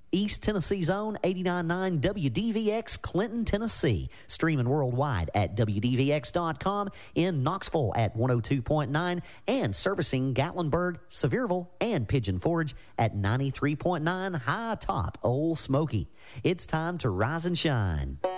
East Tennessee's own 89.9 WDVX Clinton, Tennessee. Streaming worldwide at WDVX.com, in Knoxville at 102.9, and servicing Gatlinburg, Sevierville, and Pigeon Forge at 93.9 High Top Old Smoky. It's time to rise and shine.